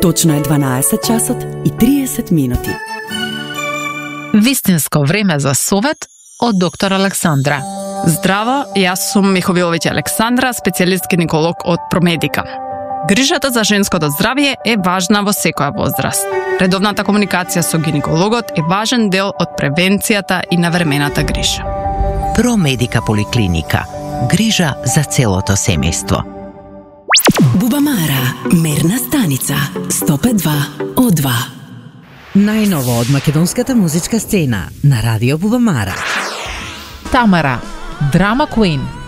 Точно е 12 часот и 30 минути. Вистинско време за совет од доктор Александра. Здраво, јас сум Миховиловиќ Александра, специјалист гинеколог од Промедика. Грижата за женското здравје е важна во секоја возраст. Редовната комуникација со гинекологот е важен дел од превенцијата и навремената грижа. Промедика поликлиника. Грижа за целото семејство. Бубамара, мерна станица, 105.2 О2. Најново од македонската музичка сцена на Радио Бубамара. Тамара, драма куин.